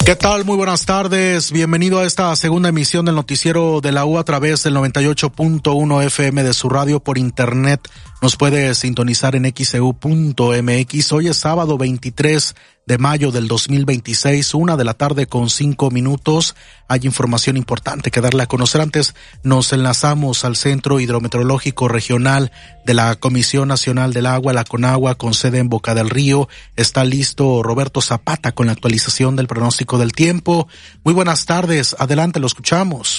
¿Qué tal? Muy buenas tardes. Bienvenido a esta segunda emisión del noticiero de la U a través del 98.1 FM de su radio por internet. Nos puede sintonizar en xeu.mx. Hoy es sábado 23 de mayo del 2026, 1:05 p.m. Hay información importante que darle a conocer. Antes nos enlazamos al Centro Hidrometeorológico Regional de la Comisión Nacional del Agua, la CONAGUA, con sede en Boca del Río. Está listo Roberto Zapata con la actualización del pronóstico del tiempo. Muy buenas tardes, adelante, lo escuchamos.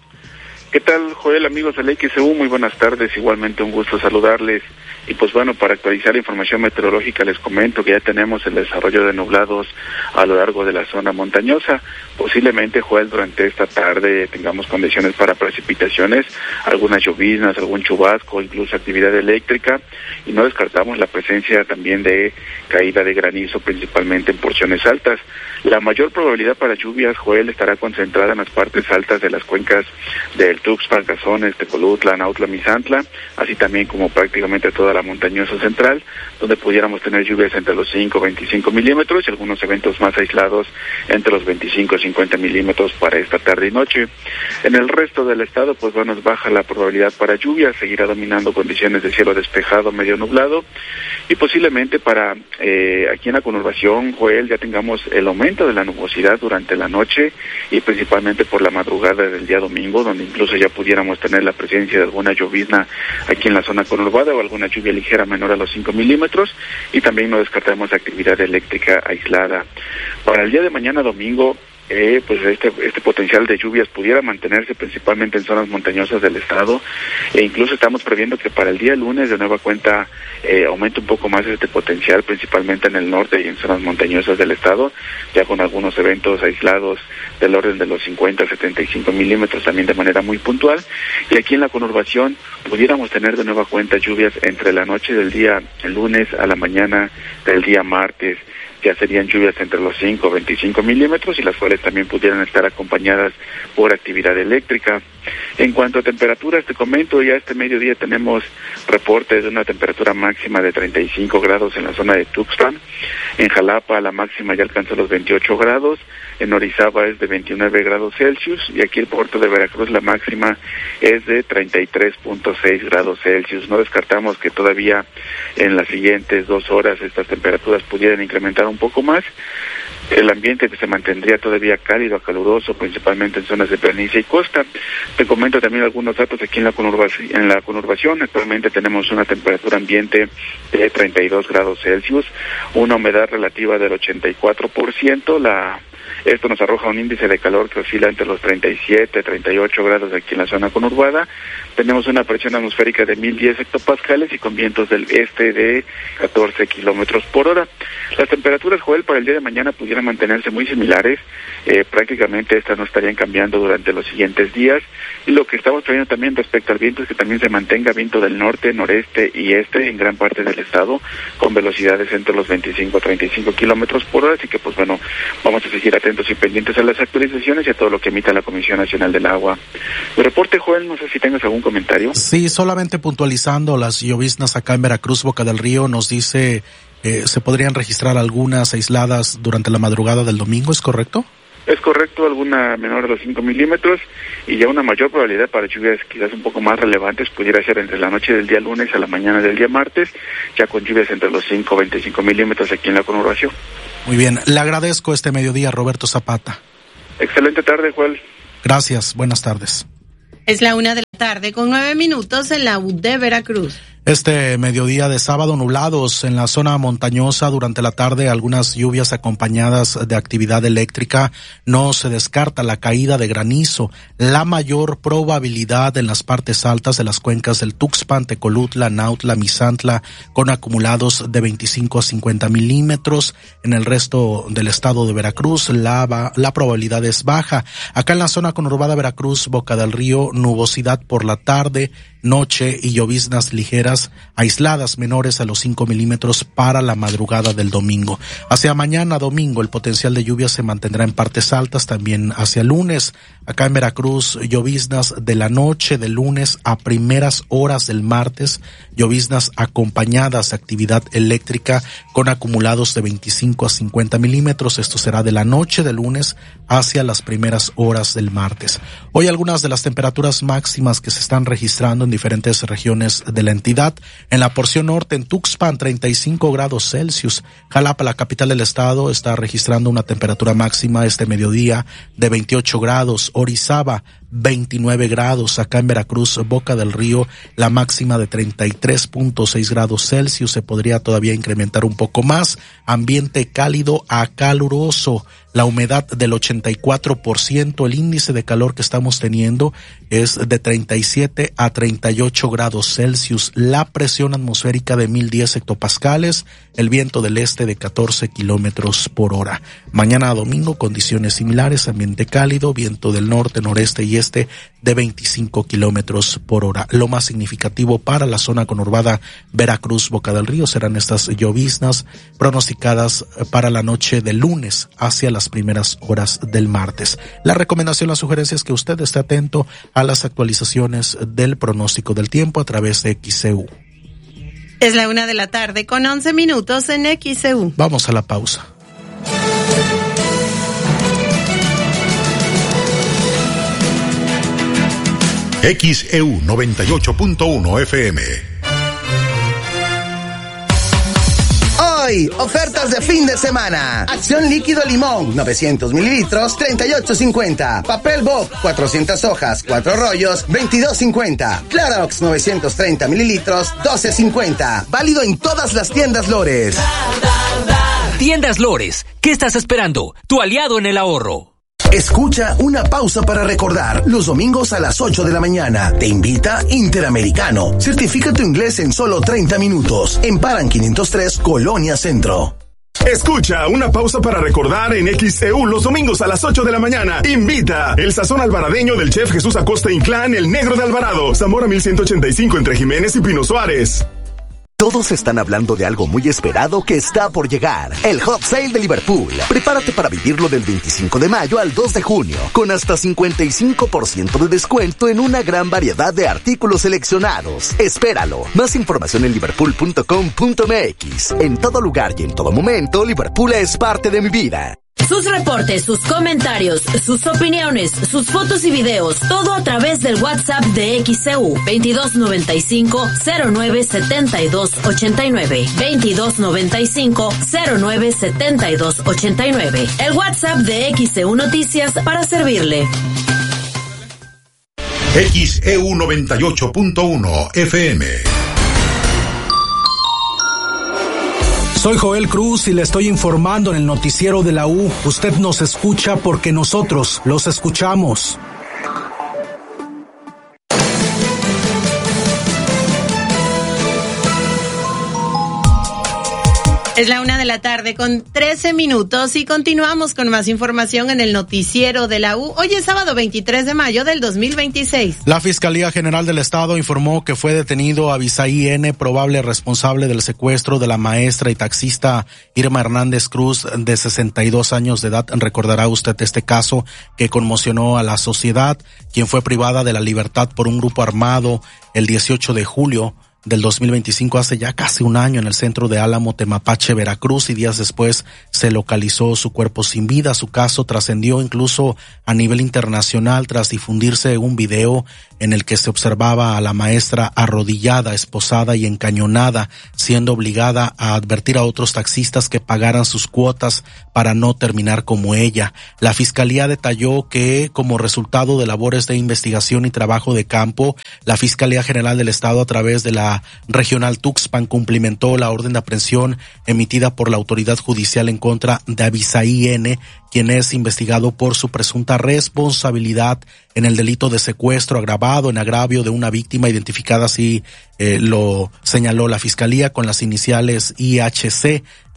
¿Qué tal, Joel, amigos del XEU? Muy buenas tardes, igualmente un gusto saludarles. Y pues bueno, para actualizar la información meteorológica les comento que ya tenemos el desarrollo de nublados a lo largo de la zona montañosa. Posiblemente, Joel, durante esta tarde tengamos condiciones para precipitaciones, algunas lloviznas, algún chubasco, incluso actividad eléctrica, y no descartamos la presencia también de caída de granizo, principalmente en porciones altas. La mayor probabilidad para lluvias, Joel, estará concentrada en las partes altas de las cuencas del Tuxpan, Cazones, Tecolutla, Nautla, Misantla, así también como prácticamente toda la montañosa central, donde pudiéramos tener lluvias entre los 5 y 25 milímetros y algunos eventos más aislados entre los 25 y 50 milímetros para esta tarde y noche. En el resto del estado, pues bueno, es baja la probabilidad para lluvias, seguirá dominando condiciones de cielo despejado, medio nublado, y posiblemente para aquí en la conurbación, Joel, ya tengamos el aumento de la nubosidad durante la noche y principalmente por la madrugada del día domingo, donde incluso ya pudiéramos tener la presencia de alguna llovizna aquí en la zona conurbada o alguna lluvia ligera menor a los 5 milímetros, y también no descartamos actividad eléctrica aislada. Para el día de mañana domingo, pues este potencial de lluvias pudiera mantenerse principalmente en zonas montañosas del estado, e incluso estamos previendo que para el día lunes de nueva cuenta aumente un poco más este potencial, principalmente en el norte y en zonas montañosas del estado, ya con algunos eventos aislados del orden de los 50 a 75 milímetros también de manera muy puntual. Y aquí en la conurbación pudiéramos tener de nueva cuenta lluvias entre la noche del día lunes a la mañana del día martes. Ya serían lluvias entre los 5 y 25 milímetros y las cuales también pudieran estar acompañadas por actividad eléctrica. En cuanto a temperaturas, te comento, ya este mediodía tenemos reportes de una temperatura máxima de 35 grados en la zona de Tuxpan. En Jalapa la máxima ya alcanzó los 28 grados, en Orizaba es de 29 grados Celsius y aquí el puerto de Veracruz la máxima es de 33.6 grados Celsius. No descartamos que todavía en las siguientes 2 horas estas temperaturas pudieran incrementar un poco más. El ambiente se mantendría todavía cálido a caluroso, principalmente en zonas de planicie y costa. Te comento también algunos datos aquí en la conurbación. Actualmente tenemos una temperatura ambiente de 32 grados Celsius, una humedad relativa del 84%. Esto nos arroja un índice de calor que oscila entre los 37 y 38 grados aquí en la zona conurbada. Tenemos una presión atmosférica de 1010 hectopascales y con vientos del este de 14 kilómetros por hora. Las temperaturas, Joel, para el día de mañana pudieran mantenerse muy similares. Prácticamente estas no estarían cambiando durante los siguientes días. Y lo que estamos trayendo también respecto al viento es que también se mantenga viento del norte, noreste y este en gran parte del estado, con velocidades entre los 25 a 35 kilómetros por hora. Así que, pues bueno, vamos a seguir atentos y pendientes a las actualizaciones y a todo lo que emita la Comisión Nacional del Agua. Mi reporte, Joel, no sé si tengas algún comentario. Sí, solamente puntualizando las lloviznas acá en Veracruz, Boca del Río, nos dice se podrían registrar algunas aisladas durante la madrugada del domingo, ¿es correcto? Es correcto, alguna menor de los 5 milímetros y ya una mayor probabilidad para lluvias quizás un poco más relevantes pudiera ser entre la noche del día lunes a la mañana del día martes, ya con lluvias entre los 5 y 25 milímetros aquí en la conurbación. Muy bien, le agradezco este mediodía, Roberto Zapata. Excelente tarde, Joel. Gracias, buenas tardes. Es la 1:09 p.m. en la U de Veracruz. Este mediodía de sábado, nublados en la zona montañosa durante la tarde, algunas lluvias acompañadas de actividad eléctrica. No se descarta la caída de granizo. La mayor probabilidad en las partes altas de las cuencas del Tuxpan, Tecolutla, Nautla, Misantla, con acumulados de 25 a 50 milímetros. En el resto del estado de Veracruz, la probabilidad es baja. Acá en la zona conurbada Veracruz, Boca del Río, nubosidad por la tarde, noche y lloviznas ligeras lluvias aisladas menores a los 5 milímetros para la madrugada del domingo. Hacia mañana domingo el potencial de lluvia se mantendrá en partes altas, también hacia lunes. Acá en Veracruz, lloviznas de la noche del lunes a primeras horas del martes, lloviznas acompañadas de actividad eléctrica con acumulados de 25 a 50 milímetros. Esto será de la noche del lunes hacia las primeras horas del martes. Hoy algunas de las temperaturas máximas que se están registrando en diferentes regiones de la entidad. En la porción norte, en Tuxpan, 35 grados Celsius. Jalapa, la capital del estado, está registrando una temperatura máxima este mediodía de 28 grados. Orizaba, 29 grados. Acá en Veracruz, Boca del Río, la máxima de 33.6 grados Celsius. Se podría todavía incrementar un poco más. Ambiente cálido a caluroso. La humedad del 84%, el índice de calor que estamos teniendo es de 37 a 38 grados Celsius, la presión atmosférica de 1010 hectopascales, el viento del este de 14 kilómetros por hora. Mañana domingo, condiciones similares, ambiente cálido, viento del norte, noreste y este de 25 kilómetros por hora. Lo más significativo para la zona conurbada Veracruz, Boca del Río serán estas lloviznas pronosticadas para la noche del lunes hacia las primeras horas del martes. La recomendación, la sugerencia es que usted esté atento a las actualizaciones del pronóstico del tiempo a través de XCU. Es la 1:00 con 11 minutos en XCU. Vamos a la pausa. XEU 98.1 FM. Hoy, ofertas de fin de semana. Acción líquido limón, 900 mililitros, 38.50. Papel Bob, 400 hojas, 4 rollos, 22.50. Clarox, 930 mililitros, 12.50. Válido en todas las tiendas Lores. Tiendas Lores, ¿qué estás esperando? Tu aliado en el ahorro. Escucha Una Pausa para Recordar los domingos a las 8 de la mañana. Te invita Interamericano. Certifica tu inglés en solo 30 minutos. En Paran 503, Colonia Centro. Escucha Una Pausa para Recordar en XEU los domingos a las 8 de la mañana. Invita el sazón alvaradeño del chef Jesús Acosta Inclán, el Negro de Alvarado, Zamora 1185 entre Jiménez y Pino Suárez. Todos están hablando de algo muy esperado que está por llegar. El Hot Sale de Liverpool. Prepárate para vivirlo del 25 de mayo al 2 de junio, con hasta 55% de descuento en una gran variedad de artículos seleccionados. Espéralo. Más información en liverpool.com.mx. En todo lugar y en todo momento, Liverpool es parte de mi vida. Sus reportes, sus comentarios, sus opiniones, sus fotos y videos, todo a través del WhatsApp de XCU 2295-097289. 2295-097289. El WhatsApp de XCU Noticias para servirle. XEU 98.1 FM. Soy Joel Cruz y le estoy informando en el noticiero de la U. Usted nos escucha porque nosotros los escuchamos. Es la 1:00 con 13 minutos y continuamos con más información en el noticiero de la U. Hoy es sábado 23 de mayo del 2026. La Fiscalía General del Estado informó que fue detenido Abisaí N., probable responsable del secuestro de la maestra y taxista Irma Hernández Cruz, de 62 años de edad. Recordará usted este caso que conmocionó a la sociedad, quien fue privada de la libertad por un grupo armado el 18 de julio del 2025, hace ya casi un año, en el centro de Álamo, Temapache, Veracruz, y días después se localizó su cuerpo sin vida. Su caso trascendió incluso a nivel internacional tras difundirse un video en el que se observaba a la maestra arrodillada, esposada y encañonada, siendo obligada a advertir a otros taxistas que pagaran sus cuotas para no terminar como ella. La Fiscalía detalló que, como resultado de labores de investigación y trabajo de campo, la Fiscalía General del Estado, a través de la Regional Tuxpan, cumplimentó la orden de aprehensión emitida por la autoridad judicial en contra de Abisaí N., quien es investigado por su presunta responsabilidad en el delito de secuestro agravado en agravio de una víctima identificada, así lo señaló la Fiscalía, con las iniciales IHC,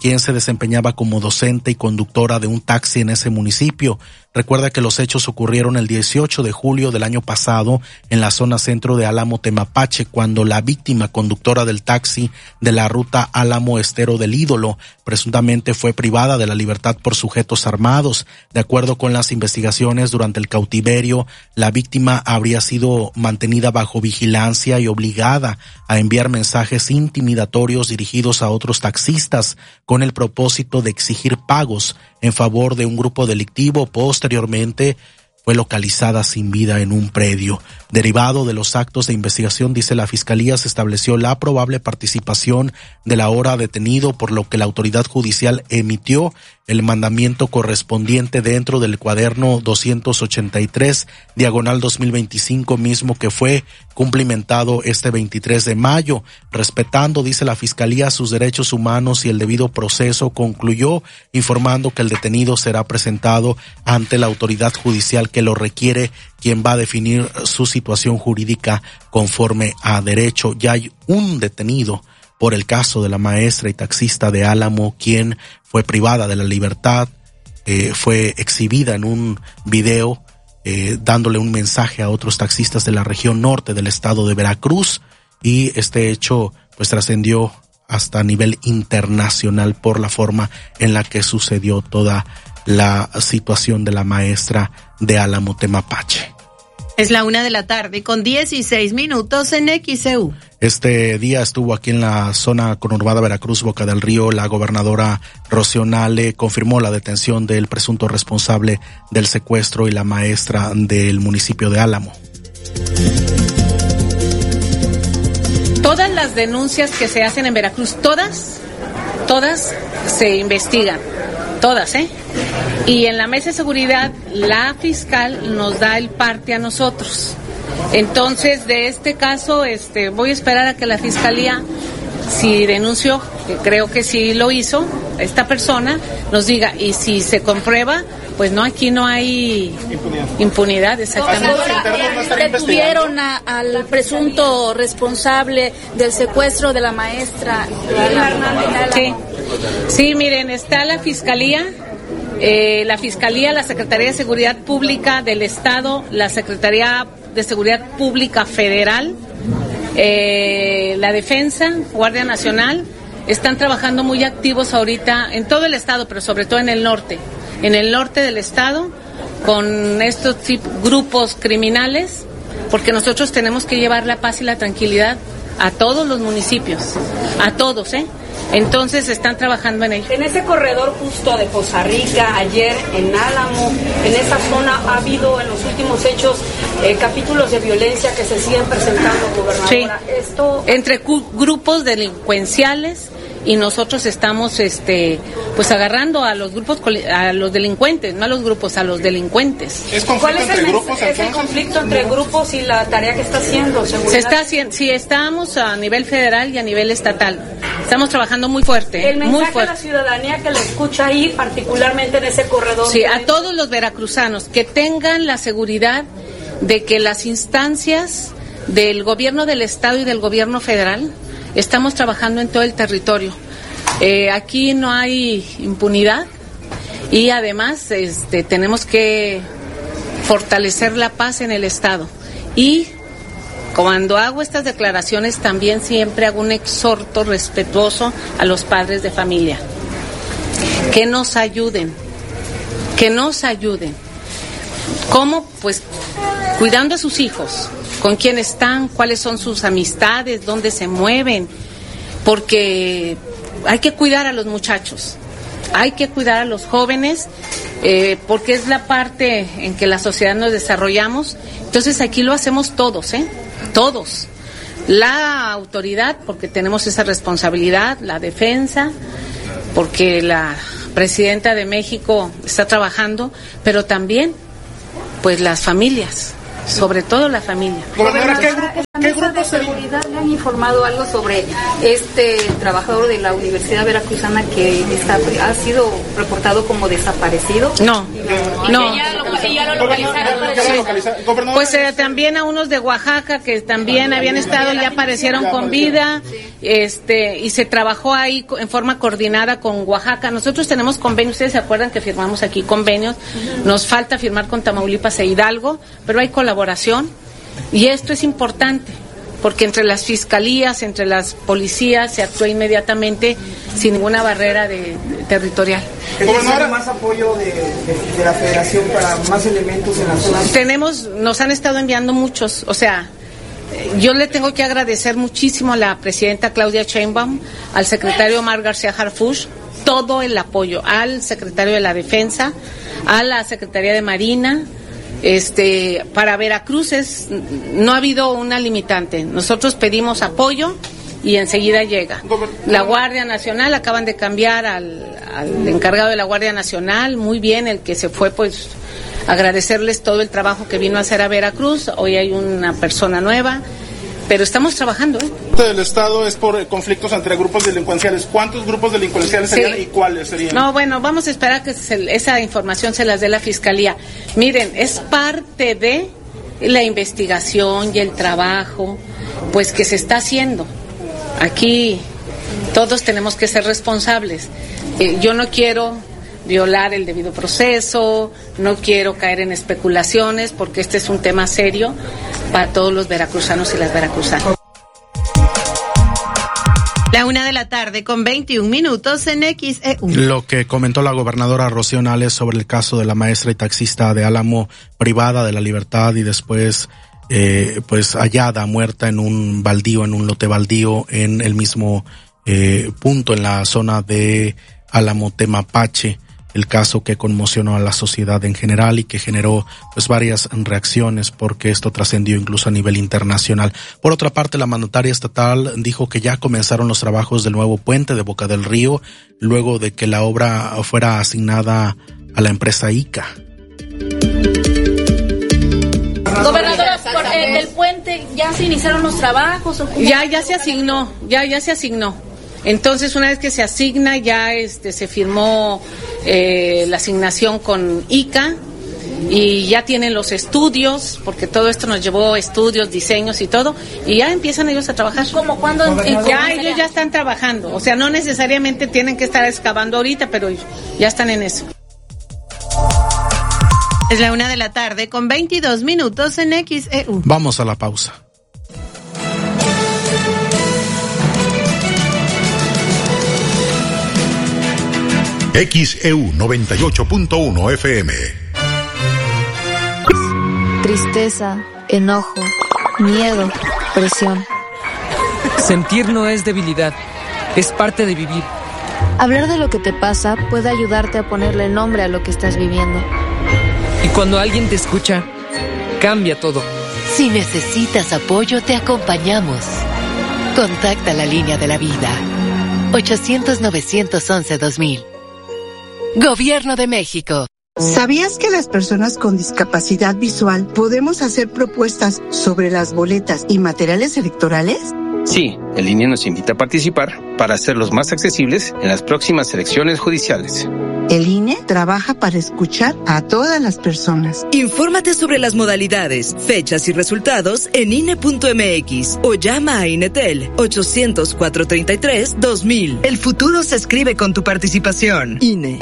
quien se desempeñaba como docente y conductora de un taxi en ese municipio. Recuerda que los hechos ocurrieron el 18 de julio del año pasado en la zona centro de Álamo, Temapache, cuando la víctima conductora del taxi de la ruta Álamo Estero del Ídolo presuntamente fue privada de la libertad por sujetos armados. De acuerdo con las investigaciones, durante el cautiverio, la víctima habría sido mantenida bajo vigilancia y obligada a enviar mensajes intimidatorios dirigidos a otros taxistas con el propósito de exigir pagos en favor de un grupo delictivo. Posteriormente fue localizada sin vida en un predio. Derivado de los actos de investigación, dice la Fiscalía, se estableció la probable participación del ahora detenido, por lo que la autoridad judicial emitió el mandamiento correspondiente dentro del cuaderno 283, diagonal 2025, mismo que fue cumplimentado este 23 de mayo. Respetando, dice la Fiscalía, sus derechos humanos y el debido proceso, concluyó informando que el detenido será presentado ante la autoridad judicial que lo requiere, quien va a definir su situación jurídica conforme a derecho. Ya hay un detenido por el caso de la maestra y taxista de Álamo, quien fue privada de la libertad, fue exhibida en un video dándole un mensaje a otros taxistas de la región norte del estado de Veracruz, y este hecho pues trascendió hasta a nivel internacional por la forma en la que sucedió toda la situación de la maestra de Álamo, Temapache. Es la 1:16 p.m. en XEU. Este día estuvo aquí en la zona conurbada Veracruz, Boca del Río. La gobernadora Rocío Nale confirmó la detención del presunto responsable del secuestro y la maestra del municipio de Álamo. Todas las denuncias que se hacen en Veracruz, todas se investigan. Todas, Y en la mesa de seguridad, la fiscal nos da el parte a nosotros. Entonces, de este caso, voy a esperar a que la fiscalía, si denunció, que creo que sí lo hizo, esta persona, nos diga, y si se comprueba, pues no, aquí no hay impunidad, exactamente. Detuvieron al presunto responsable del secuestro de la maestra. Sí, miren, está la fiscalía, la Secretaría de Seguridad Pública del Estado, la Secretaría de Seguridad Pública Federal, la Defensa, Guardia Nacional, están trabajando muy activos ahorita en todo el estado, pero sobre todo en el norte del estado, con estos grupos criminales, porque nosotros tenemos que llevar la paz y la tranquilidad a todos los municipios, a todos, Entonces están trabajando en ello. En ese corredor justo de Poza Rica, ayer en Álamo, en esa zona ha habido en los últimos hechos capítulos de violencia que se siguen presentando, gobernadora. Sí. Esto entre grupos delincuenciales, y nosotros estamos pues agarrando a los grupos, a los delincuentes, no a los grupos, a los delincuentes. ¿Cuál es el conflicto entre grupos y la tarea que está haciendo? Se está haciendo, sí, estamos a nivel federal y a nivel estatal. Estamos trabajando muy fuerte, el mensaje muy fuerte. A la ciudadanía que la escucha ahí, particularmente en ese corredor. Sí, a todos los veracruzanos que tengan la seguridad de que las instancias del gobierno del estado y del gobierno federal estamos trabajando en todo el territorio. Aquí no hay impunidad y además tenemos que fortalecer la paz en el estado. Y cuando hago estas declaraciones también siempre hago un exhorto respetuoso a los padres de familia. Que nos ayuden. ¿Cómo? Pues cuidando a sus hijos, con quién están, cuáles son sus amistades, dónde se mueven, porque hay que cuidar a los muchachos, hay que cuidar a los jóvenes, porque es la parte en que la sociedad nos desarrollamos. Entonces aquí lo hacemos todos, todos. La autoridad, porque tenemos esa responsabilidad, la defensa, porque la presidenta de México está trabajando, pero también pues las familias, sobre todo la familia. ¿Qué grupos de seguridad le han informado algo sobre este trabajador de la Universidad Veracruzana que ha sido reportado como desaparecido? No. y ya lo localizaron. Pues también a unos de Oaxaca que también habían estado y ya aparecieron con vida, y se trabajó ahí en forma coordinada con Oaxaca. Nosotros tenemos convenios, ustedes se acuerdan que firmamos aquí convenios, nos falta firmar con Tamaulipas e Hidalgo, pero hay colaboración y esto es importante. Porque entre las fiscalías, entre las policías, se actúa inmediatamente sin ninguna barrera territorial. ¿Gobernadora, más apoyo de la Federación para más elementos en la zona? Nos han estado enviando muchos, o sea, yo le tengo que agradecer muchísimo a la presidenta Claudia Sheinbaum, al secretario Omar García Harfuch, todo el apoyo, al secretario de la Defensa, a la Secretaría de Marina. Para Veracruz no ha habido una limitante. Nosotros pedimos apoyo y enseguida llega. La Guardia Nacional, acaban de cambiar al encargado de la Guardia Nacional, muy bien, el que se fue, pues agradecerles todo el trabajo que vino a hacer a Veracruz. Hoy hay una persona nueva, pero estamos trabajando. El Estado es por conflictos entre grupos delincuenciales. ¿Cuántos grupos delincuenciales serían y cuáles serían? No, bueno, vamos a esperar que esa información se las dé la Fiscalía. Miren, es parte de la investigación y el trabajo, pues, que se está haciendo. Aquí todos tenemos que ser responsables. Yo no quiero violar el debido proceso, no quiero caer en especulaciones, porque este es un tema serio para todos los veracruzanos y las veracruzanas. 1:21 en XEU. Lo que comentó la gobernadora Rocío Nales sobre el caso de la maestra y taxista de Álamo, privada de la libertad y después pues hallada muerta en un baldío, en un lote baldío en el mismo punto en la zona de Álamo Temapache. El caso que conmocionó a la sociedad en general y que generó pues varias reacciones porque esto trascendió incluso a nivel internacional. Por otra parte, la mandataria estatal dijo que ya comenzaron los trabajos del nuevo puente de Boca del Río luego de que la obra fuera asignada a la empresa ICA. Gobernadora, del puente ya se iniciaron los trabajos. ¿O cómo? Ya se asignó. Entonces, una vez que se asigna, ya se firmó la asignación con ICA y ya tienen los estudios, porque todo esto nos llevó estudios, diseños y todo, y ya empiezan ellos a trabajar. ¿Cómo? ¿Cuándo? Ya ellos ya están trabajando, o sea, no necesariamente tienen que estar excavando ahorita, pero ya están en eso. Es 1:22 en XEU. Vamos a la pausa. XEU 98.1 FM. Tristeza, enojo, miedo, presión. Sentir no es debilidad, es parte de vivir. Hablar de lo que te pasa puede ayudarte a ponerle nombre a lo que estás viviendo. Y cuando alguien te escucha, cambia todo. Si necesitas apoyo, te acompañamos. Contacta la línea de la vida. 800-911-2000. Gobierno de México. ¿Sabías que las personas con discapacidad visual podemos hacer propuestas sobre las boletas y materiales electorales? Sí, el INE nos invita a participar para hacerlos más accesibles en las próximas elecciones judiciales. El INE trabaja para escuchar a todas las personas. Infórmate sobre las modalidades, fechas y resultados en INE.mx o llama a INETEL 800-433-2000. El futuro se escribe con tu participación. INE.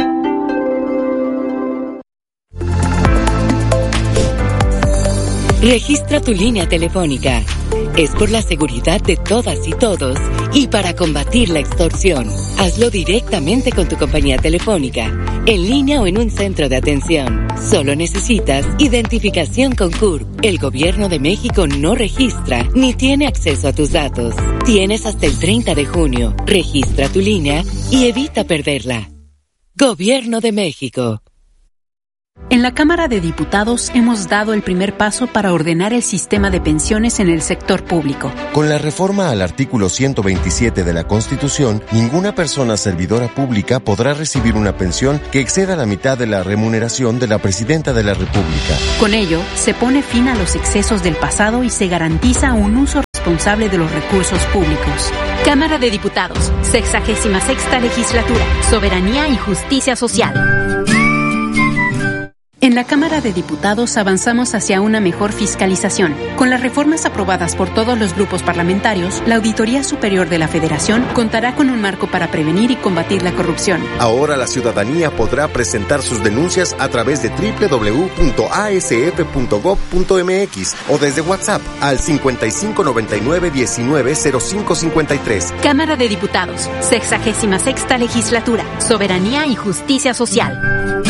Registra tu línea telefónica. Es por la seguridad de todas y todos y para combatir la extorsión. Hazlo directamente con tu compañía telefónica, en línea o en un centro de atención. Solo necesitas identificación con CURP. El Gobierno de México no registra ni tiene acceso a tus datos. Tienes hasta el 30 de junio. Registra tu línea y evita perderla. Gobierno de México. En la Cámara de Diputados hemos dado el primer paso para ordenar el sistema de pensiones en el sector público. Con la reforma al artículo 127 de la Constitución, ninguna persona servidora pública podrá recibir una pensión que exceda la mitad de la remuneración de la Presidenta de la República. Con ello, se pone fin a los excesos del pasado y se garantiza un uso responsable de los recursos públicos. Cámara de Diputados, 66ª Legislatura, Soberanía y Justicia Social. En En la Cámara de Diputados avanzamos hacia una mejor fiscalización. Con las reformas aprobadas por todos los grupos parlamentarios, la Auditoría Superior de la Federación contará con un marco para prevenir y combatir la corrupción. Ahora la ciudadanía podrá presentar sus denuncias a través de www.asf.gov.mx o desde WhatsApp al 5599-190553. Cámara de Diputados, 66ª Legislatura, Soberanía y Justicia Social.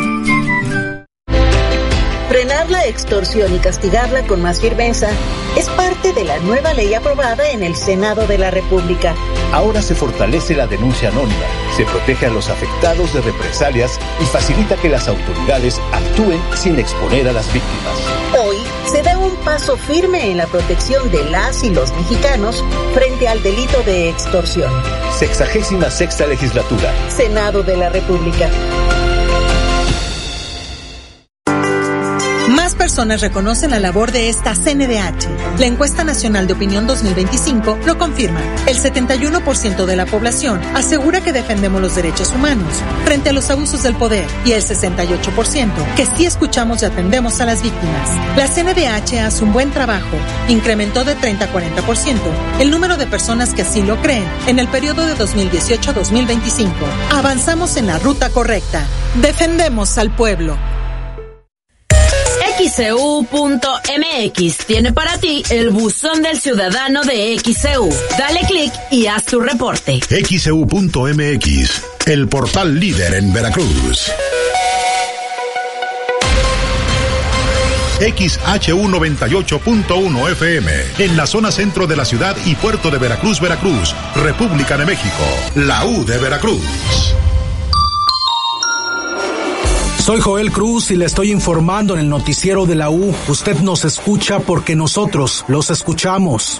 Frenar la extorsión y castigarla con más firmeza es parte de la nueva ley aprobada en el Senado de la República. Ahora se fortalece la denuncia anónima, se protege a los afectados de represalias y facilita que las autoridades actúen sin exponer a las víctimas. Hoy se da un paso firme en la protección de las y los mexicanos frente al delito de extorsión. 66ª Legislatura. Senado de la República. Más personas reconocen la labor de esta CNDH. La Encuesta Nacional de Opinión 2025 lo confirma. El 71% de la población asegura que defendemos los derechos humanos frente a los abusos del poder y el 68% que sí escuchamos y atendemos a las víctimas. La CNDH hace un buen trabajo. Incrementó de 30 a 40% el número de personas que así lo creen en el periodo de 2018 a 2025. Avanzamos en la ruta correcta. Defendemos al pueblo. XEU.mx tiene para ti el buzón del ciudadano de XEU. Dale clic y haz tu reporte. XEU.mx, el portal líder en Veracruz. XHU 98.1 FM, en la zona centro de la ciudad y puerto de Veracruz, Veracruz, República de México, la U de Veracruz. Soy Joel Cruz y le estoy informando en el noticiero de la U. Usted nos escucha porque nosotros los escuchamos.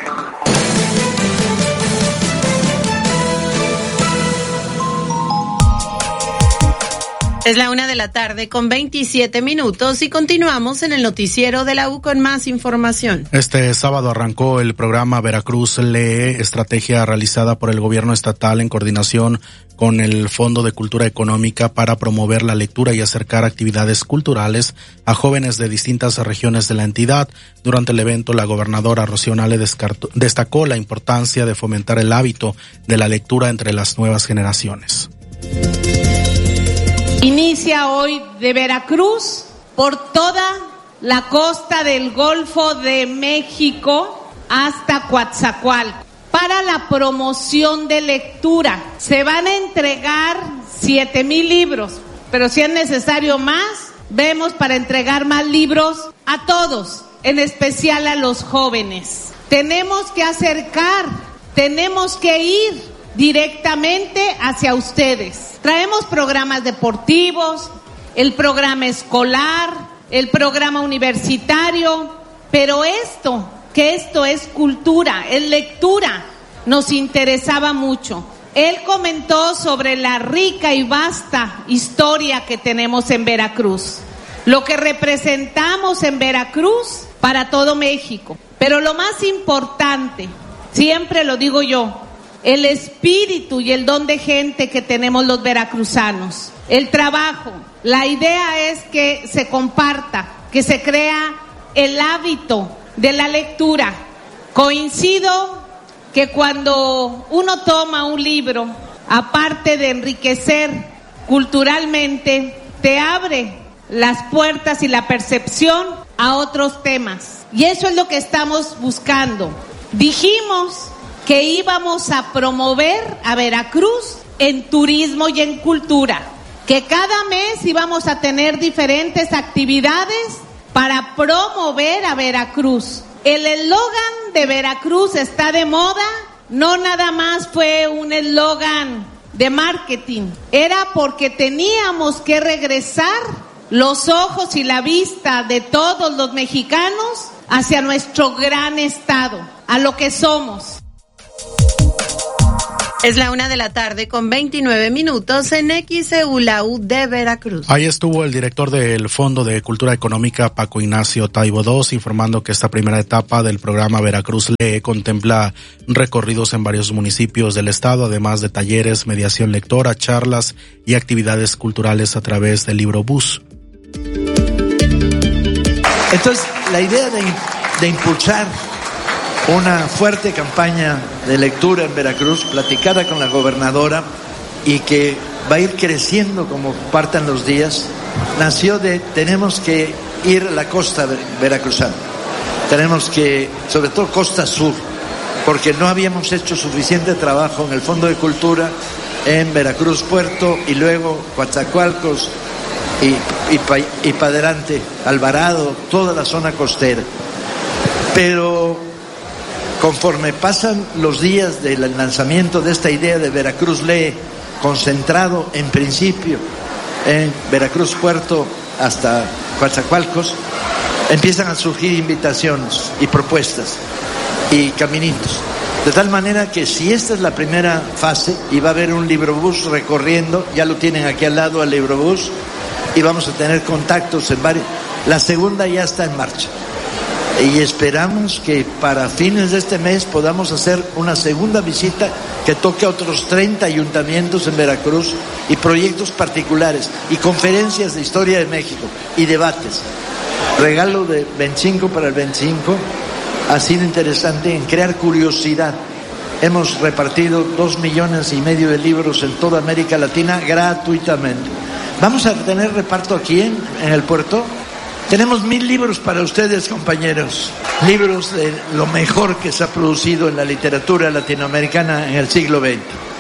Es la 1:00 p.m. con 27 minutos y continuamos en el noticiero de la U con más información. Este sábado arrancó el programa Veracruz Lee, estrategia realizada por el gobierno estatal en coordinación con el Fondo de Cultura Económica para promover la lectura y acercar actividades culturales a jóvenes de distintas regiones de la entidad. Durante el evento, la gobernadora Rocío Nale destacó la importancia de fomentar el hábito de la lectura entre las nuevas generaciones. Inicia hoy de Veracruz por toda la costa del Golfo de México hasta Coatzacoalcos para la promoción de lectura. Se van a entregar 7,000 libros, pero si es necesario más, vemos para entregar más libros a todos, en especial a los jóvenes. Tenemos que acercar, tenemos que ir directamente hacia ustedes. Traemos programas deportivos, el programa escolar, el programa universitario, pero esto es cultura, es lectura, nos interesaba mucho. Él comentó sobre la rica y vasta historia que tenemos en Veracruz, lo que representamos en Veracruz para todo México. Pero lo más importante, siempre lo digo yo, el espíritu y el don de gente que tenemos los veracruzanos, el trabajo. La idea es que se comparta, que se crea el hábito de la lectura. Coincido que cuando uno toma un libro, aparte de enriquecer culturalmente, te abre las puertas y la percepción a otros temas. Y eso es lo que estamos buscando. Dijimos que íbamos a promover a Veracruz en turismo y en cultura, que cada mes íbamos a tener diferentes actividades para promover a Veracruz. El eslogan de Veracruz está de moda, no nada más fue un eslogan de marketing, era porque teníamos que regresar los ojos y la vista de todos los mexicanos hacia nuestro gran estado, a lo que somos. Es la 1:00 p.m. con 29 minutos en XEU, la U de Veracruz. Ahí estuvo el director del Fondo de Cultura Económica, Paco Ignacio Taibo II, informando que esta primera etapa del programa Veracruz Lee contempla recorridos en varios municipios del estado, además de talleres, mediación lectora, charlas y actividades culturales a través del libro Bus. Entonces, la idea de impulsar una fuerte campaña de lectura en Veracruz, platicada con la gobernadora y que va a ir creciendo como partan los días, nació de tenemos que ir a la costa veracruzana. Tenemos que, sobre todo costa sur, porque no habíamos hecho suficiente trabajo en el Fondo de Cultura en Veracruz Puerto y luego Coatzacoalcos y para adelante, Alvarado, toda la zona costera. Pero conforme pasan los días del lanzamiento de esta idea de Veracruz Lee, concentrado en principio en Veracruz Puerto hasta Coatzacoalcos, empiezan a surgir invitaciones y propuestas y caminitos. De tal manera que si esta es la primera fase y va a haber un librobús recorriendo, ya lo tienen aquí al lado al librobús, y vamos a tener contactos en varios. La segunda ya está en marcha. Y esperamos que para fines de este mes podamos hacer una segunda visita que toque a otros 30 ayuntamientos en Veracruz y proyectos particulares y conferencias de historia de México y debates. Regalo de 25 para el 25 ha sido interesante en crear curiosidad. Hemos repartido 2,5 millones de libros en toda América Latina gratuitamente. ¿Vamos a tener reparto aquí en el puerto? Tenemos 1,000 libros para ustedes, compañeros. Libros de lo mejor que se ha producido en la literatura latinoamericana en el siglo XX.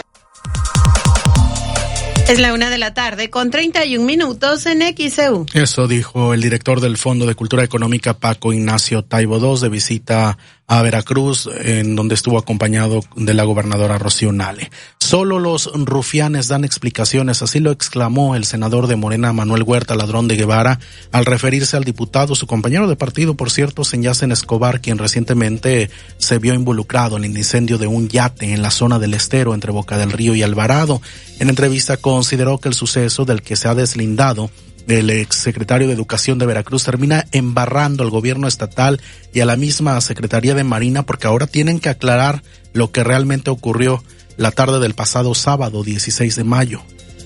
Es la 1:00 con 31 minutos en XEU. Eso dijo el director del Fondo de Cultura Económica, Paco Ignacio Taibo II, de visita a Veracruz, en donde estuvo acompañado de la gobernadora Rocío Nale. Solo los rufianes dan explicaciones, así lo exclamó el senador de Morena, Manuel Huerta Ladrón de Guevara, al referirse al diputado, su compañero de partido, por cierto, Senyacen Escobar, quien recientemente se vio involucrado en el incendio de un yate en la zona del Estero, entre Boca del Río y Alvarado. En entrevista consideró que el suceso del que se ha deslindado el exsecretario de Educación de Veracruz termina embarrando al gobierno estatal y a la misma Secretaría de Marina, porque ahora tienen que aclarar lo que realmente ocurrió la tarde del pasado sábado 16 de mayo.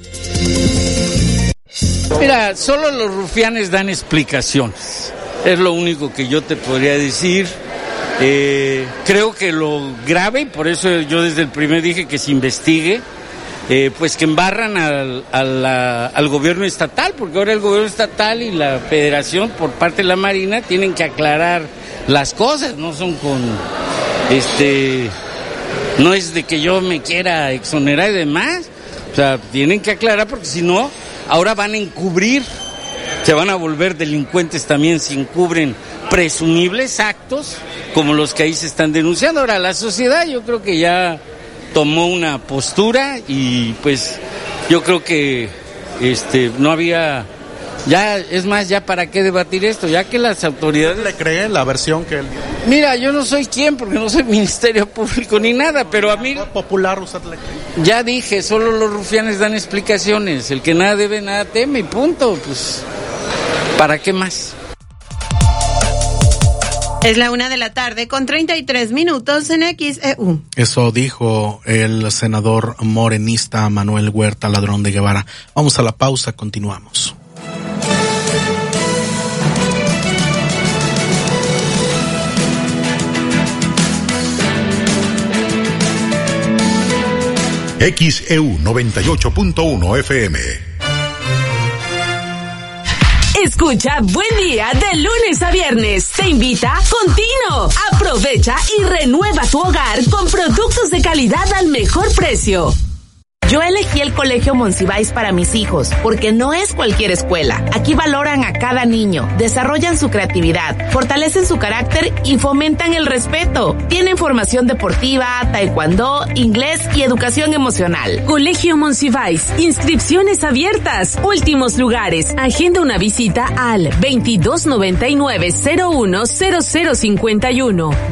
Mira, solo los rufianes dan explicaciones, es lo único que yo te podría decir. Creo que lo grave, y por eso yo desde el primer dije que se investigue, pues que embarran al gobierno estatal, porque ahora el gobierno estatal y la federación por parte de la Marina tienen que aclarar las cosas, no son con no es de que yo me quiera exonerar y demás, o sea, tienen que aclarar, porque si no, ahora van a encubrir, se van a volver delincuentes también si encubren presumibles actos como los que ahí se están denunciando. Ahora la sociedad yo creo que ya tomó una postura y pues yo creo que no había, ya es más, ya para qué debatir esto, ya que las autoridades... ¿Le cree la versión que él... Mira, yo no soy quien, porque no soy Ministerio Público ni nada, pero a mí... Popular, ¿usted le cree? Ya dije, solo los rufianes dan explicaciones, el que nada debe, nada teme, y punto, pues, ¿para qué más? Es la 1:00 con 33 minutos en XEU. Eso dijo el senador morenista Manuel Huerta Ladrón de Guevara. Vamos a la pausa, continuamos. XEU 98.1 FM. Escucha Buen Día de lunes a viernes. Te invita Contino. Aprovecha y renueva tu hogar con productos de calidad al mejor precio. Yo elegí el Colegio Monsiváis para mis hijos, porque no es cualquier escuela. Aquí valoran a cada niño, desarrollan su creatividad, fortalecen su carácter y fomentan el respeto. Tienen formación deportiva, taekwondo, inglés y educación emocional. Colegio Monsiváis, inscripciones abiertas, últimos lugares. Agenda una visita al 2299-010051,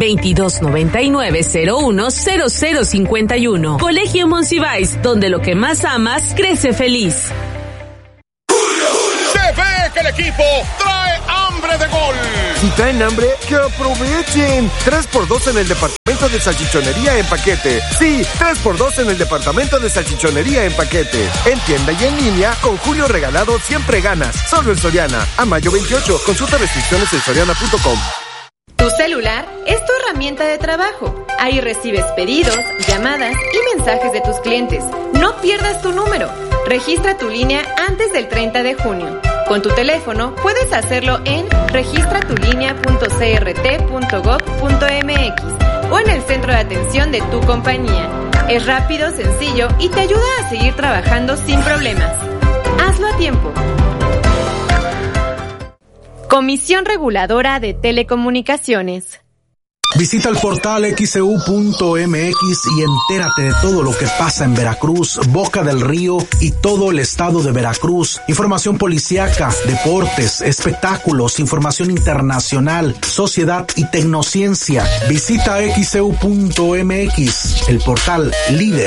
2299-010051. Colegio Monsiváis, donde lo que más amas crece feliz. TV que el equipo trae hambre de gol. Si traen hambre, que aprovechen. 3x2 en el departamento de salchichonería en paquete. Sí, 3x2 en el departamento de salchichonería en paquete. En tienda y en línea, con Julio Regalado siempre ganas. Solo en Soriana. A mayo 28. Consulta restricciones en soriana.com. Tu celular es tu herramienta de trabajo. Ahí recibes pedidos, llamadas y mensajes de tus clientes. No pierdas tu número. Registra tu línea antes del 30 de junio. Con tu teléfono puedes hacerlo en registratulinea.crt.gov.mx o en el centro de atención de tu compañía. Es rápido, sencillo y te ayuda a seguir trabajando sin problemas. Hazlo a tiempo. Comisión Reguladora de Telecomunicaciones. Visita el portal xeu.mx y entérate de todo lo que pasa en Veracruz, Boca del Río y todo el estado de Veracruz. Información policíaca, deportes, espectáculos, información internacional, sociedad y tecnociencia. Visita xeu.mx, el portal líder.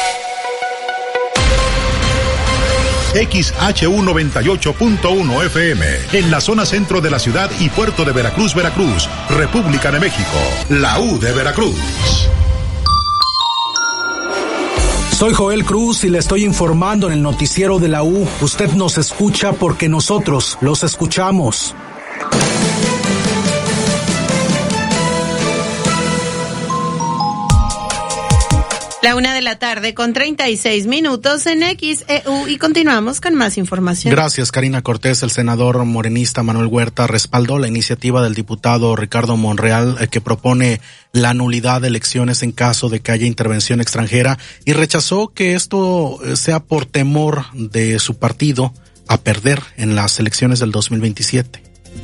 XHU 98.1 FM, en la zona centro de la ciudad y puerto de Veracruz, Veracruz, República de México, la U de Veracruz. Soy Joel Cruz y le estoy informando en el noticiero de la U. Usted nos escucha porque nosotros los escuchamos. La 1:36 en XEU y continuamos con más información. Gracias, Karina Cortés. El senador morenista Manuel Huerta respaldó la iniciativa del diputado Ricardo Monreal que propone la nulidad de elecciones en caso de que haya intervención extranjera y rechazó que esto sea por temor de su partido a perder en las elecciones del 2027.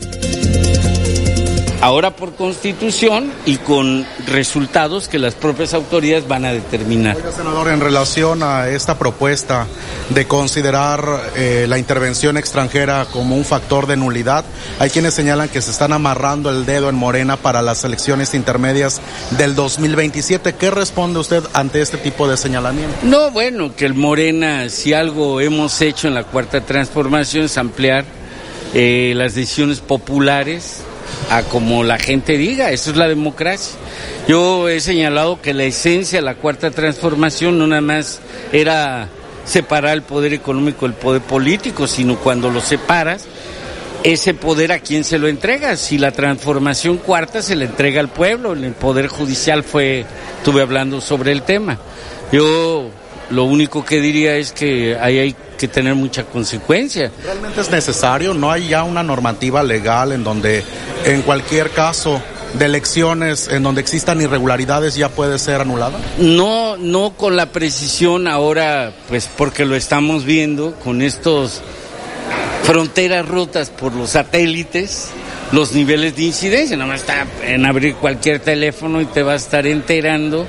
Ahora por constitución y con resultados que las propias autoridades van a determinar. Oiga, senador, en relación a esta propuesta de considerar la intervención extranjera como un factor de nulidad, hay quienes señalan que se están amarrando el dedo en Morena para las elecciones intermedias del 2027. ¿Qué responde usted ante este tipo de señalamiento? No, bueno, que el Morena, si algo hemos hecho en la Cuarta Transformación es ampliar las decisiones populares a como la gente diga, eso es la democracia. Yo he señalado que la esencia de la Cuarta Transformación no nada más era separar el poder económico del poder político, sino cuando lo separas, ese poder a quién se lo entrega. Si la transformación cuarta se le entrega al pueblo, en el poder judicial estuve hablando sobre el tema. Yo lo único que diría es que ahí hay que tener mucha consecuencia. ¿Realmente es necesario? ¿No hay ya una normativa legal en donde en cualquier caso de elecciones en donde existan irregularidades ya puede ser anulada? No con la precisión ahora, pues porque lo estamos viendo con estos fronteras rotas por los satélites, los niveles de incidencia. Nada más está en abrir cualquier teléfono y te va a estar enterando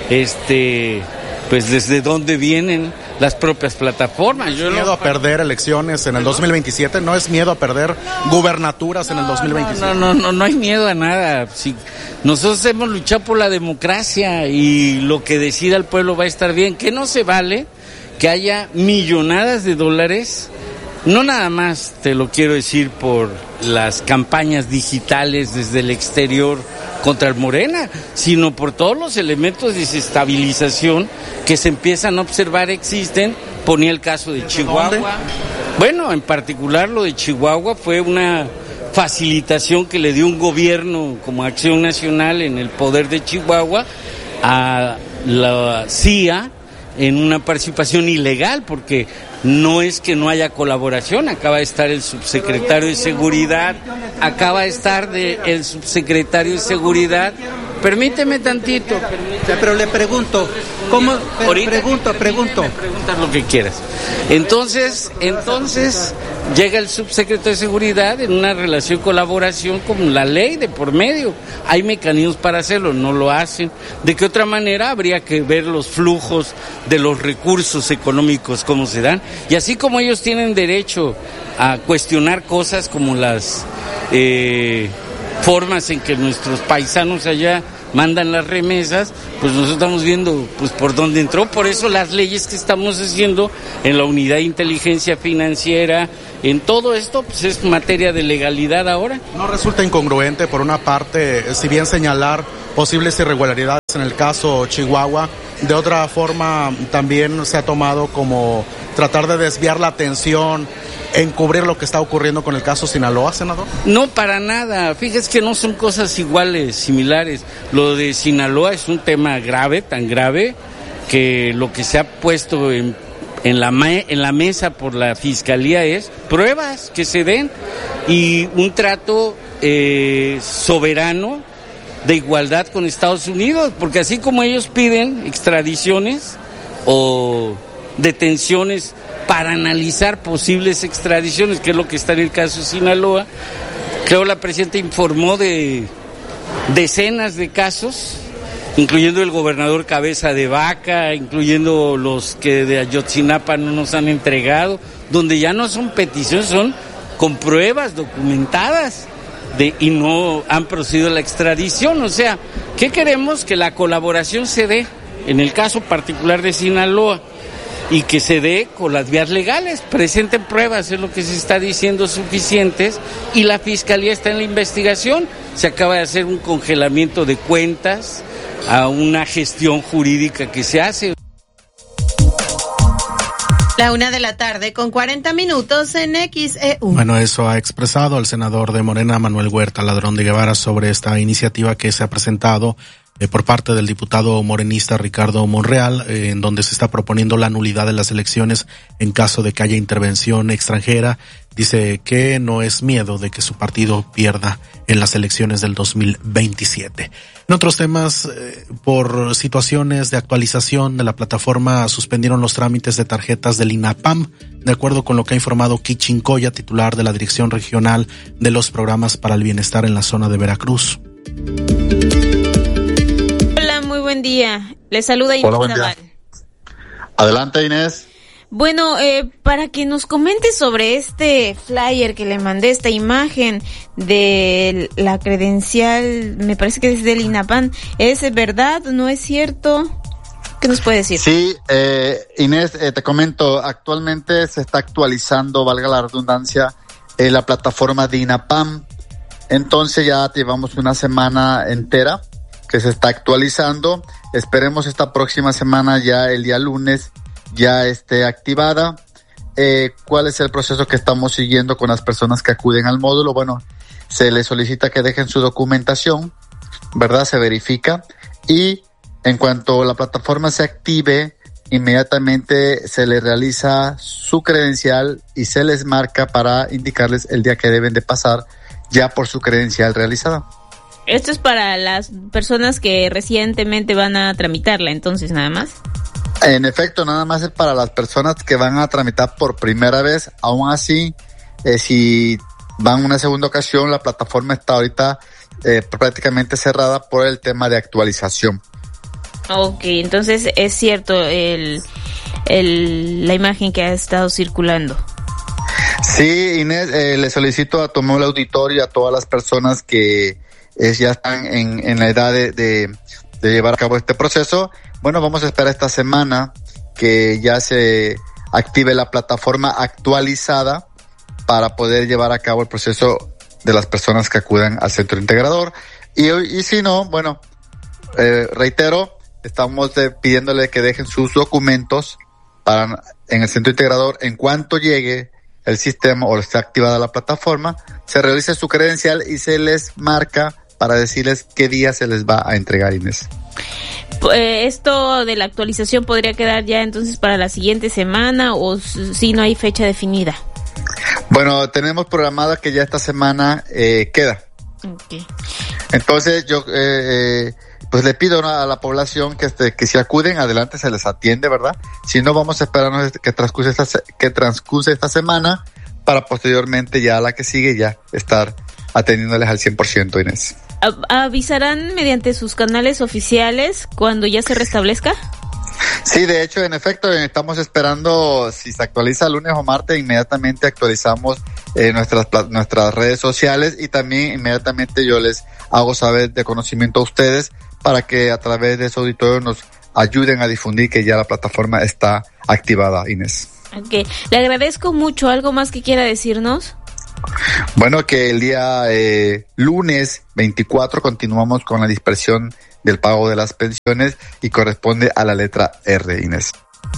pues desde dónde vienen las propias plataformas. ¿Es miedo a perder elecciones en el 2027? ¿No es miedo a perder gubernaturas en el 2027? No hay miedo a nada. Si nosotros hemos luchado por la democracia y lo que decida el pueblo va a estar bien. Que no se vale que haya millonadas de dólares, no nada más te lo quiero decir por las campañas digitales desde el exterior contra el Morena, sino por todos los elementos de desestabilización que se empiezan a observar existen. Ponía el caso de Chihuahua. ¿Dónde? Bueno, en particular lo de Chihuahua fue una facilitación que le dio un gobierno como Acción Nacional en el poder de Chihuahua a la CIA en una participación ilegal, porque no es que no haya colaboración. Acaba de estar el subsecretario de Seguridad, Permíteme tantito. Pero le pregunto, ¿cómo? Pregunto. Preguntas lo que quieras. Entonces llega el subsecretario de Seguridad en una relación de colaboración con la ley de por medio. Hay mecanismos para hacerlo, no lo hacen. ¿De qué otra manera? Habría que ver los flujos de los recursos económicos, cómo se dan. Y así como ellos tienen derecho a cuestionar cosas como las formas en que nuestros paisanos allá mandan las remesas, pues nosotros estamos viendo pues por dónde entró. Por eso las leyes que estamos haciendo en la unidad de inteligencia financiera, en todo esto, pues es materia de legalidad ahora. ¿No resulta incongruente, por una parte, si bien señalar posibles irregularidades en el caso Chihuahua, de otra forma también se ha tomado como tratar de desviar la atención, encubrir lo que está ocurriendo con el caso Sinaloa, senador? No, para nada. Fíjese que no son cosas iguales, similares. Lo de Sinaloa es un tema grave, tan grave, que lo que se ha puesto en la mesa por la Fiscalía es pruebas que se den y un trato soberano de igualdad con Estados Unidos, porque así como ellos piden extradiciones o detenciones para analizar posibles extradiciones, que es lo que está en el caso de Sinaloa, creo la presidenta informó de decenas de casos, incluyendo el gobernador Cabeza de Vaca, incluyendo los que de Ayotzinapa no nos han entregado, donde ya no son peticiones, son con pruebas documentadas y no han procedido a la extradición. O sea, ¿qué queremos? Que la colaboración se dé, en el caso particular de Sinaloa, y que se dé con las vías legales, presenten pruebas, es lo que se está diciendo, suficientes, y la Fiscalía está en la investigación. Se acaba de hacer un congelamiento de cuentas a una gestión jurídica que se hace. 1:00 con 40 minutos en XEU. Bueno, eso ha expresado el senador de Morena, Manuel Huerta Ladrón de Guevara, sobre esta iniciativa que se ha presentado por parte del diputado morenista Ricardo Monreal, en donde se está proponiendo la nulidad de las elecciones en caso de que haya intervención extranjera. Dice que no es miedo de que su partido pierda en las elecciones del 2027. En otros temas, por situaciones de actualización de la plataforma, suspendieron los trámites de tarjetas del INAPAM, de acuerdo con lo que ha informado Kichin Coya, titular de la Dirección Regional de los Programas para el Bienestar en la zona de Veracruz. Hola, muy buen día. Les saluda Inés Naval. Adelante, Inés. Bueno, para que nos comente sobre este flyer que le mandé, esta imagen de la credencial, me parece que es del INAPAM, ¿es verdad? ¿No es cierto? ¿Qué nos puede decir? Sí, Inés, te comento, actualmente se está actualizando, valga la redundancia, la plataforma de INAPAM. Entonces ya llevamos una semana entera que se está actualizando. Esperemos esta próxima semana, ya el día lunes, ya esté activada. ¿Cuál es el proceso que estamos siguiendo con las personas que acuden al módulo? Bueno, se les solicita que dejen su documentación, ¿verdad? Se verifica y en cuanto la plataforma se active, inmediatamente se les realiza su credencial y se les marca para indicarles el día que deben de pasar ya por su credencial realizada. Esto es para las personas que recientemente van a tramitarla, entonces, nada más. En efecto, nada más es para las personas que van a tramitar por primera vez. Aún así, si van una segunda ocasión, la plataforma está ahorita prácticamente cerrada por el tema de actualización. Ok, entonces es cierto la imagen que ha estado circulando. Sí, Inés, le solicito a todo el auditorio y a todas las personas que ya están en la edad de llevar a cabo este proceso. Bueno, vamos a esperar esta semana que ya se active la plataforma actualizada para poder llevar a cabo el proceso de las personas que acudan al centro integrador. Y si no, bueno, reitero, estamos pidiéndole que dejen sus documentos en el centro integrador. En cuanto llegue el sistema o esté activada la plataforma, se realice su credencial y se les marca para decirles qué día se les va a entregar, Inés. ¿Esto de la actualización podría quedar ya entonces para la siguiente semana o si no hay fecha definida? Bueno, tenemos programada que ya esta semana queda. Okay. Entonces yo pues le pido a la población que si acuden, adelante, se les atiende, ¿verdad? Si no, vamos a esperarnos que transcurse esta semana para posteriormente ya a la que sigue ya estar atendiéndoles al 100%, Inés. ¿Avisarán mediante sus canales oficiales cuando ya se restablezca? Sí, de hecho, en efecto, estamos esperando, si se actualiza lunes o martes, inmediatamente actualizamos nuestras redes sociales y también inmediatamente yo les hago saber de conocimiento a ustedes para que a través de su auditorio nos ayuden a difundir que ya la plataforma está activada, Inés. Okay. Le agradezco mucho. ¿Algo más que quiera decirnos? Bueno, que el día lunes 24 continuamos con la dispersión del pago de las pensiones y corresponde a la letra R, Inés.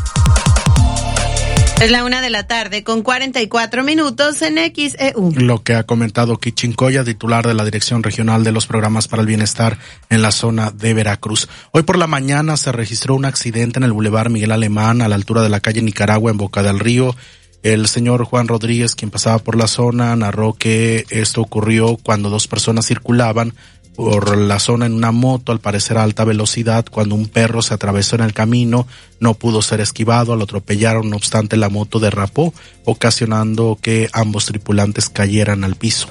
Es la 1:00 con 44 minutos en XEU. Lo que ha comentado Kichincoya, titular de la Dirección Regional de los Programas para el Bienestar en la zona de Veracruz. Hoy por la mañana se registró un accidente en el Boulevard Miguel Alemán, a la altura de la calle Nicaragua, en Boca del Río. El señor Juan Rodríguez, quien pasaba por la zona, narró que esto ocurrió cuando dos personas circulaban por la zona en una moto, al parecer a alta velocidad, cuando un perro se atravesó en el camino, no pudo ser esquivado, lo atropellaron, no obstante la moto derrapó, ocasionando que ambos tripulantes cayeran al piso.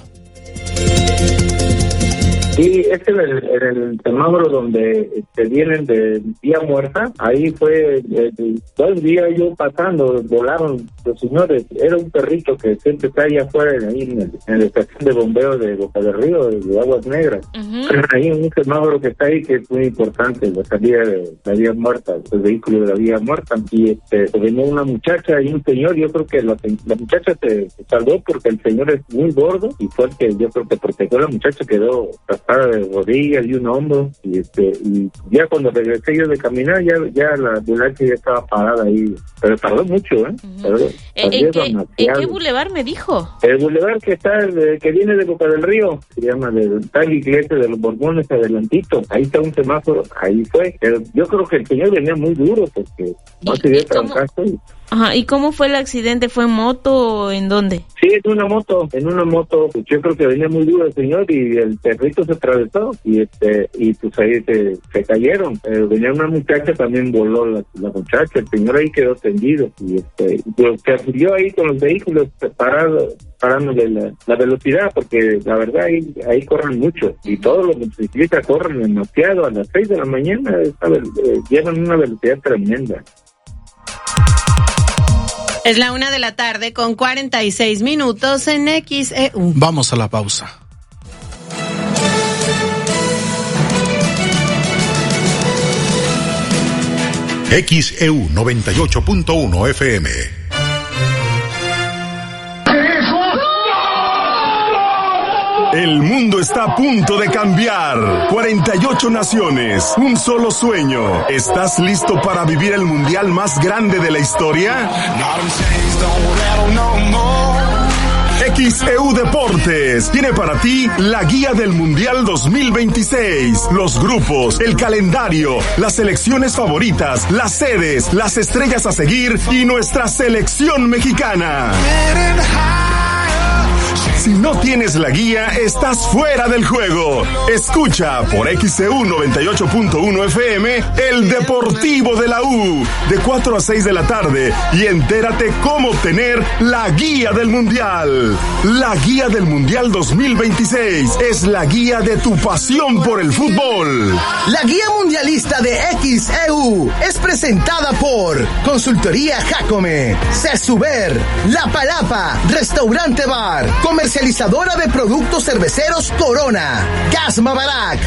Sí, en el semáforo donde vienen de vía muerta, ahí fue 2 días yo pasando, volaron los señores, era un perrito que siempre está ahí afuera, ahí en la estación de bombeo de Boca del Río, de Aguas Negras. Hay un semáforo que está ahí que es muy importante, la salida de la vía muerta, el vehículo de la vía muerta, y venía una muchacha y un señor. Yo creo que la muchacha se salvó porque el señor es muy gordo y fue el que yo creo que protegió a la muchacha, quedó de rodillas y un hombro, y ya cuando regresé yo de caminar ya la ambulancia ya estaba parada ahí, pero tardó mucho, ¿En qué bulevar me dijo? El bulevar que está que viene de Boca del Río, se llama está la iglesia de los Borbones adelantito, ahí está un semáforo, ahí fue, pero yo creo que el señor venía muy duro porque no se dio trancazo. Ajá, ¿y cómo fue el accidente? ¿Fue en moto o en dónde? Sí, en una moto, pues yo creo que venía muy duro el señor y el perrito se atravesó y pues ahí se cayeron. Venía una muchacha, también voló la muchacha, el señor ahí quedó tendido y pues se afilió ahí con los vehículos parándole la velocidad, porque la verdad ahí corren mucho y todos los motociclistas corren demasiado. A las 6 de la mañana llevan una velocidad tremenda. Es la 1:00 con 46 minutos en XEU. Vamos a la pausa. XEU 98.1 FM. El mundo está a punto de cambiar. 48 naciones, un solo sueño. ¿Estás listo para vivir el mundial más grande de la historia? XEU Deportes tiene para ti la guía del Mundial 2026, los grupos, el calendario, las selecciones favoritas, las sedes, las estrellas a seguir y nuestra selección mexicana. Si no tienes la guía, estás fuera del juego. Escucha por XEU 98.1 FM el Deportivo de la U de 4 a 6 de la tarde y entérate cómo obtener la guía del Mundial. La guía del Mundial 2026 es la guía de tu pasión por el fútbol. La guía mundialista de XEU es presentada por Consultoría Jacome, Cesuber, La Palapa, Restaurante Bar, Comercializadora de productos cerveceros Corona, Gas Mavarac.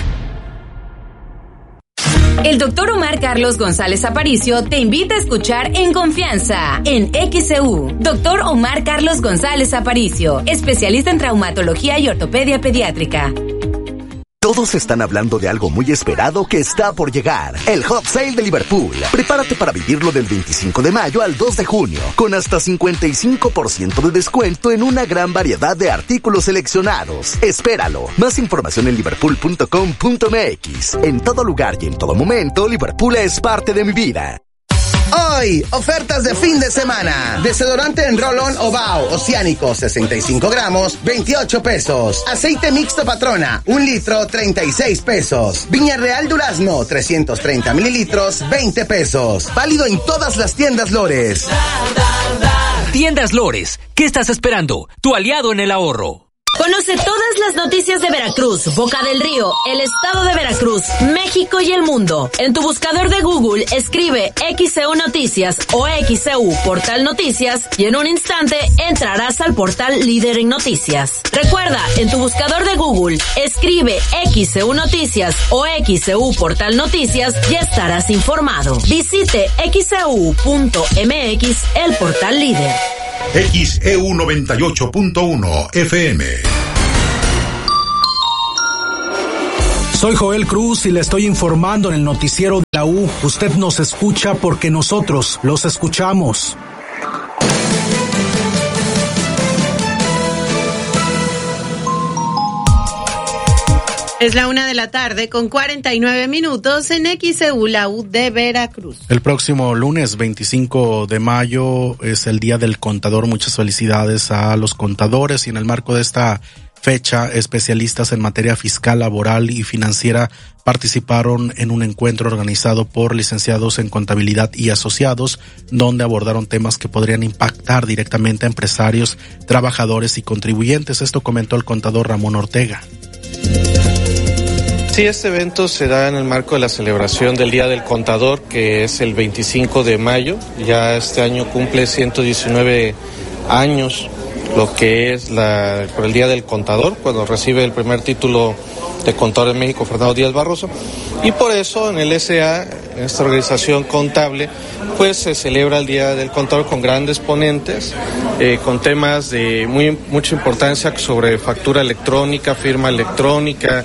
El doctor Omar Carlos González Aparicio te invita a escuchar En Confianza, en XEU. Doctor Omar Carlos González Aparicio, especialista en traumatología y ortopedia pediátrica. Todos están hablando de algo muy esperado que está por llegar. El Hot Sale de Liverpool. Prepárate para vivirlo del 25 de mayo al 2 de junio, con hasta 55% de descuento en una gran variedad de artículos seleccionados. Espéralo. Más información en liverpool.com.mx. En todo lugar y en todo momento, Liverpool es parte de mi vida. Hoy, ofertas de fin de semana. Desodorante en Roll-On Obao Oceánico 65 gramos, 28 pesos. Aceite mixto Patrona, 1 litro, 36 pesos. Viña Real Durazno, 330 mililitros, 20 pesos. Válido en todas las tiendas Lores. Tiendas Lores, ¿qué estás esperando? Tu aliado en el ahorro. Conoce todas las noticias de Veracruz, Boca del Río, el estado de Veracruz, México y el mundo. En tu buscador de Google escribe XEU Noticias o XEU Portal Noticias y en un instante entrarás al portal líder en noticias. Recuerda, en tu buscador de Google escribe XEU Noticias o XEU Portal Noticias y estarás informado. Visite xeu.mx, el portal líder. XEU 98.1 FM. Soy Joel Cruz y le estoy informando en el noticiero de la U. Usted nos escucha porque nosotros los escuchamos. Es la 1:00 p.m. con 49 minutos en XEU, la U de Veracruz. El próximo lunes 25 de mayo es el Día del Contador. Muchas felicidades a los contadores y en el marco de esta fecha, especialistas en materia fiscal, laboral y financiera participaron en un encuentro organizado por licenciados en contabilidad y asociados, donde abordaron temas que podrían impactar directamente a empresarios, trabajadores y contribuyentes. Esto comentó el contador Ramón Ortega. Sí, este evento se da en el marco de la celebración del Día del Contador, que es el 25 de mayo. Ya este año cumple 119 años lo que es por el Día del Contador, cuando recibe el primer título de contador en México Fernando Díaz Barroso. Y por eso en el SA, en esta organización contable, pues se celebra el Día del Contador con grandes ponentes, con temas de mucha importancia sobre factura electrónica, firma electrónica,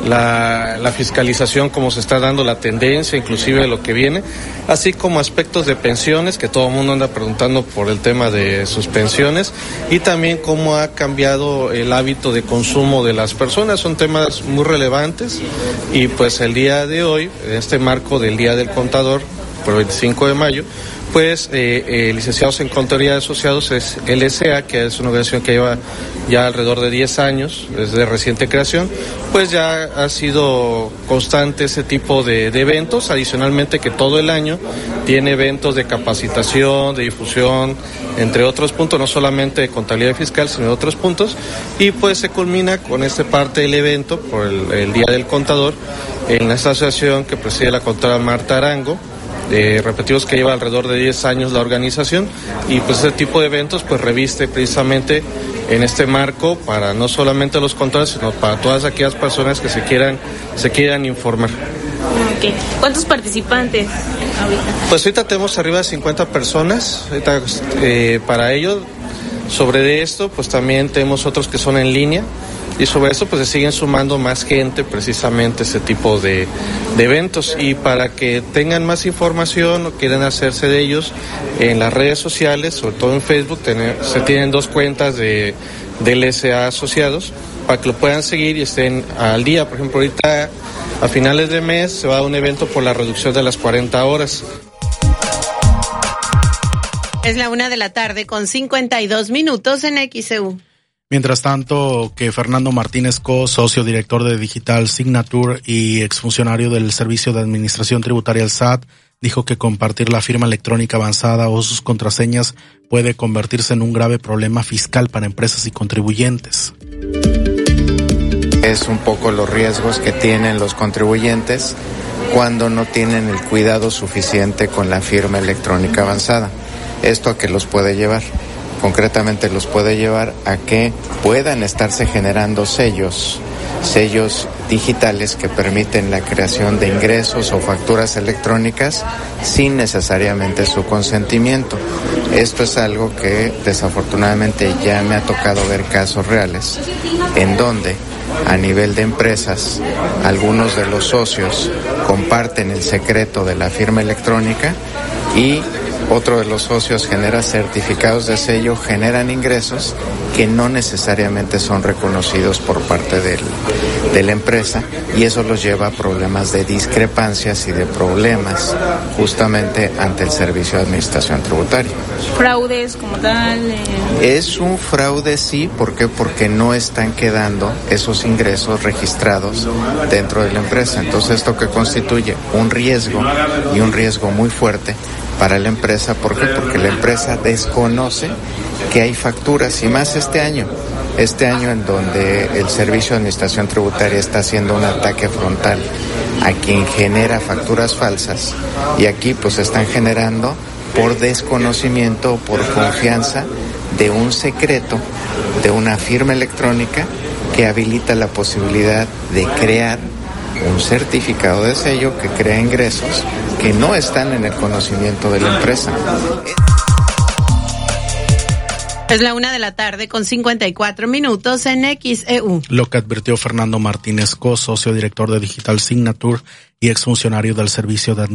la fiscalización, cómo se está dando la tendencia, inclusive de lo que viene, así como aspectos de pensiones, que todo el mundo anda preguntando por el tema de sus pensiones, y también cómo ha cambiado el hábito de consumo de las personas. Son temas muy relevantes y pues el día de hoy, en este marco del Día del Contador, por el 25 de mayo, pues licenciados en Contaduría Asociados es LSA, que es una organización que lleva ya alrededor de 10 años, es de reciente creación, pues ya ha sido constante ese tipo de eventos, adicionalmente que todo el año tiene eventos de capacitación, de difusión, entre otros puntos, no solamente de contabilidad fiscal, sino de otros puntos, y pues se culmina con esta parte del evento por el Día del Contador en esta asociación que preside la contadora Marta Arango. Repetimos que lleva alrededor de 10 años la organización, y pues este tipo de eventos pues reviste precisamente en este marco para no solamente los contadores, sino para todas aquellas personas que se quieran informar. Okay. ¿Cuántos participantes ahorita? Pues ahorita tenemos arriba de 50 personas. Ahorita, para ello, sobre esto, pues también tenemos otros que son en línea. Y sobre eso pues se siguen sumando más gente, precisamente ese tipo de eventos. Y para que tengan más información o quieran hacerse de ellos, en las redes sociales, sobre todo en Facebook, se tienen 2 cuentas de LSA asociados para que lo puedan seguir y estén al día. Por ejemplo, ahorita a finales de mes se va a un evento por la reducción de las 40 horas. Es la 1:00 p.m. con 52 minutos en XEU. Mientras tanto, que Fernando Martínez Co, socio director de Digital Signature y exfuncionario del Servicio de Administración Tributaria del SAT, dijo que compartir la firma electrónica avanzada o sus contraseñas puede convertirse en un grave problema fiscal para empresas y contribuyentes. Es un poco los riesgos que tienen los contribuyentes cuando no tienen el cuidado suficiente con la firma electrónica avanzada. ¿Esto a qué los puede llevar? Concretamente los puede llevar a que puedan estarse generando sellos digitales que permiten la creación de ingresos o facturas electrónicas sin necesariamente su consentimiento. Esto es algo que desafortunadamente ya me ha tocado ver casos reales en donde a nivel de empresas algunos de los socios comparten el secreto de la firma electrónica y otro de los socios genera certificados de sello, generan ingresos que no necesariamente son reconocidos por parte de la empresa, y eso los lleva a problemas de discrepancias y de problemas justamente ante el Servicio de Administración Tributaria. ¿Fraudes como tal? Es un fraude, sí. ¿Por qué? Porque no están quedando esos ingresos registrados dentro de la empresa. Entonces, esto que constituye un riesgo, y un riesgo muy fuerte para la empresa. ¿Por qué? Porque la empresa desconoce que hay facturas, y más este año, Este año en donde el Servicio de Administración Tributaria está haciendo un ataque frontal a quien genera facturas falsas, y aquí pues están generando por desconocimiento, por confianza de un secreto, de una firma electrónica que habilita la posibilidad de crear un certificado de sello que crea ingresos que no están en el conocimiento de la empresa. Es la 1:00 con 54 minutos en XEU. Lo que advirtió Fernando Martínez Co, socio director de Digital Signature y exfuncionario del Servicio de